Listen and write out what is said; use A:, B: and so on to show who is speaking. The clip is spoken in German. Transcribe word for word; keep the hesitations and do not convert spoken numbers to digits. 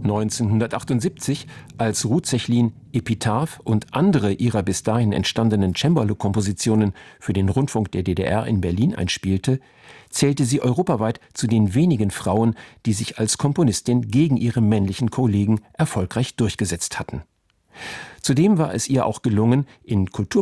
A: neunzehnhundertachtundsiebzig, als Ruth Sechlin Epitaph und andere ihrer bis dahin entstandenen Cembalo-Kompositionen für den Rundfunk der D D R in Berlin einspielte, zählte sie europaweit zu den wenigen Frauen, die sich als Komponistin gegen ihre männlichen Kollegen erfolgreich durchgesetzt hatten. Zudem war es ihr auch gelungen, in Kultur